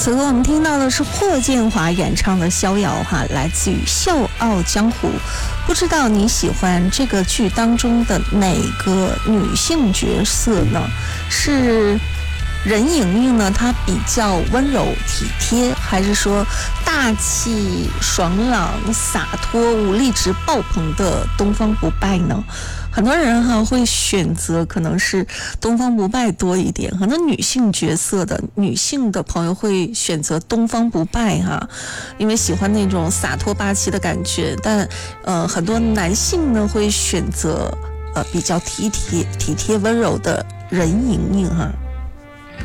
此刻我们听到的是霍建华演唱的《逍遥》哈，来自于《笑傲江湖》。不知道你喜欢这个剧当中的哪个女性角色呢？是任盈盈呢，她比较温柔体贴，还是说大气爽朗、洒脱、武力值爆棚的东方不败呢？很多人会选择可能是东方不败多一点，很多女性角色的女性的朋友会选择东方不败因为喜欢那种洒脱霸气的感觉，但很多男性呢会选择比较体贴温柔的任盈盈